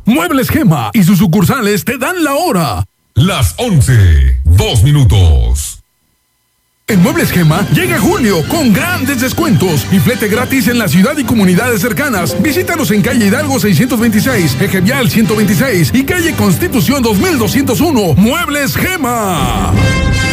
Muebles Gema y sus sucursales te dan la hora. Las 11:02. En Muebles Gema llega julio con grandes descuentos y flete gratis en la ciudad y comunidades cercanas. Visítanos en calle Hidalgo 626, Eje Vial 126 y calle Constitución 2201. Muebles Gema.